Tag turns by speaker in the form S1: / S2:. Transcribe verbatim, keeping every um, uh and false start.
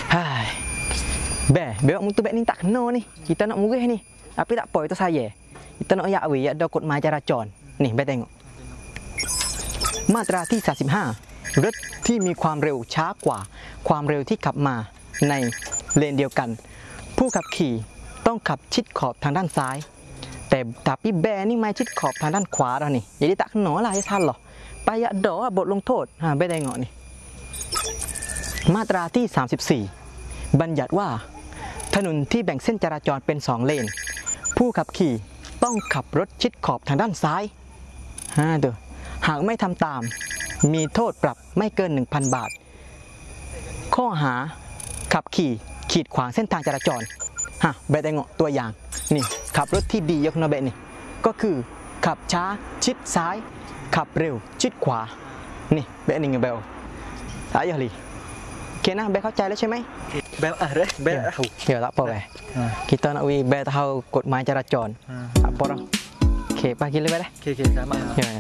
S1: Hai, be, bewak mutu bek ni tak kena ni. Kita nak murih ni. Tapi tak apa, itu saya. Kita nak yak we, ada kod mai jaraจร นี่ be tengok. มาตราที่สามสิบห้ารถที่มีความเร็วช้ากว่าความเร็วที่ขับมาในเลนเดียวกันผู้ขับขี่ต้องขับชิดขอบทางด้านซ้ายแต่tapiแบนี่ไม่ชิดขอบทางด้านขวาแล้วนี่ jadi tak kena lah ya salah ไปอะดอบทลงโทษฮะ be tengok นี่ มาตราที่สามสิบสี่บัญญัติว่าถนนที่แบ่งเส้นจราจรเป็นสองเลนผู้ขับขี่ต้องขับรถชิดขอบทางด้านซ้ายฮะเด้อหากไม่ทำตามมีโทษปรับไม่เกิน หนึ่งพัน บาทข้อหาขับขี่ขีดขวางเส้นทางจราจรฮะเบะได้เงาะตัวอย่างนี่ขับรถที่ดียกนะเบะนี่ก็คือขับช้าชิดซ้ายขับเร็วชิดขวานี่เบะนี่ไงเบลสายอย่างไรโอเคนะเบะเข้าใจแล้วใช่ไหมเบลอะไรเบลเดี๋ยวละพอไปkita nak we ber tahu kod main jaraจร apa dah okey pagi le ber dah okey okey sama